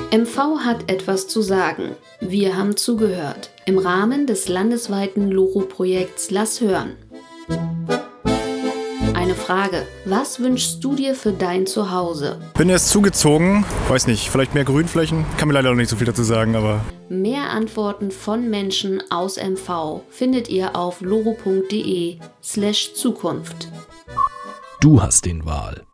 MV hat etwas zu sagen. Wir haben zugehört. Im Rahmen des landesweiten Loro-Projekts Lass hören. Eine Frage. Was wünschst du dir für dein Zuhause? Bin erst zugezogen. Weiß nicht, vielleicht mehr Grünflächen? Kann mir leider noch nicht so viel dazu sagen, aber... Mehr Antworten von Menschen aus MV findet ihr auf loro.de/Zukunft. Du hast den Wahl.